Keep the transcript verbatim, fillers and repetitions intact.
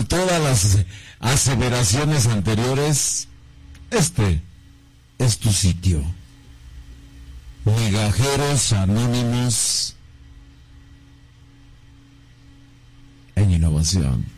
por todas las aseveraciones anteriores, este es tu sitio. Migajeros Anónimos en Innovación.